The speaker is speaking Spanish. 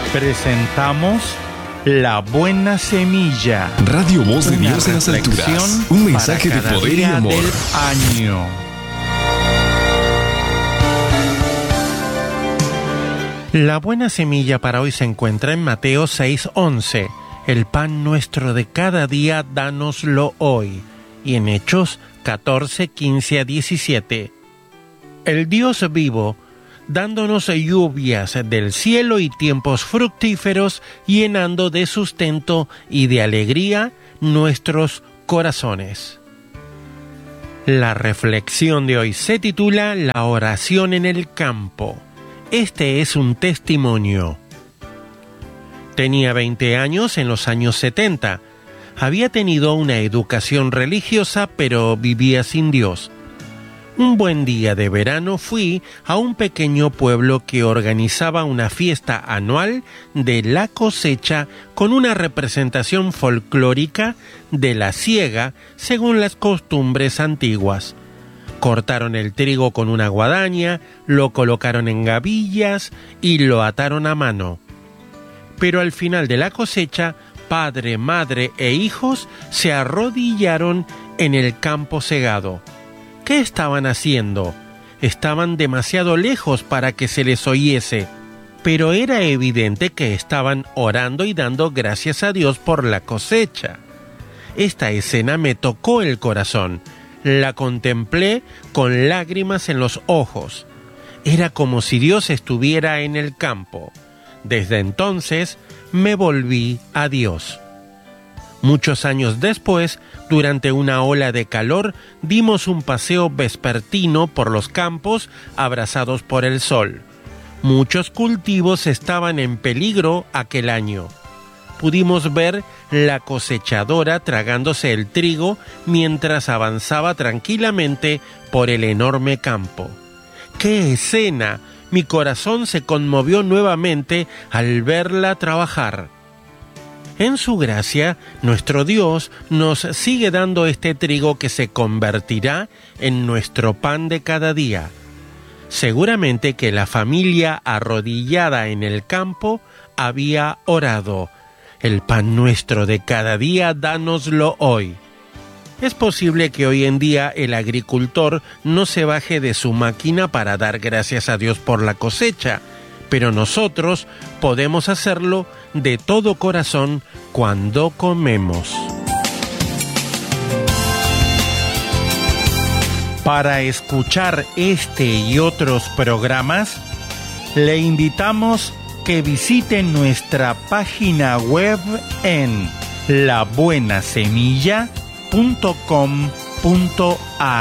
Presentamos La Buena Semilla. Radio Voz de Dios en las alturas. Un mensaje de poder y amor. Del año. La buena semilla para hoy se encuentra en Mateo 6:11. El pan nuestro de cada día, dánoslo hoy. Y en Hechos 14:15-17. El Dios vivo, dándonos lluvias del cielo y tiempos fructíferos, llenando de sustento y de alegría nuestros corazones. La reflexión de hoy se titula La oración en el campo. Este es un testimonio. Tenía 20 años en los años 70. Había tenido una educación religiosa, pero vivía sin Dios. Un buen día de verano fui a un pequeño pueblo que organizaba una fiesta anual de la cosecha con una representación folclórica de la siega según las costumbres antiguas. Cortaron el trigo con una guadaña, lo colocaron en gavillas y lo ataron a mano. Pero al final de la cosecha, padre, madre e hijos se arrodillaron en el campo segado. ¿Qué estaban haciendo? Estaban demasiado lejos para que se les oyese, pero era evidente que estaban orando y dando gracias a Dios por la cosecha. Esta escena me tocó el corazón. La contemplé con lágrimas en los ojos. Era como si Dios estuviera en el campo. Desde entonces me volví a Dios. Muchos años después, durante una ola de calor, dimos un paseo vespertino por los campos abrazados por el sol. Muchos cultivos estaban en peligro aquel año. Pudimos ver la cosechadora tragándose el trigo mientras avanzaba tranquilamente por el enorme campo. ¡Qué escena! Mi corazón se conmovió nuevamente al verla trabajar. En su gracia, nuestro Dios nos sigue dando este trigo que se convertirá en nuestro pan de cada día. Seguramente que la familia arrodillada en el campo había orado: el pan nuestro de cada día, dánoslo hoy. Es posible que hoy en día el agricultor no se baje de su máquina para dar gracias a Dios por la cosecha, pero nosotros podemos hacerlo de todo corazón cuando comemos. Para escuchar este y otros programas, le invitamos que visiten nuestra página web en labuenasemilla.com.ar.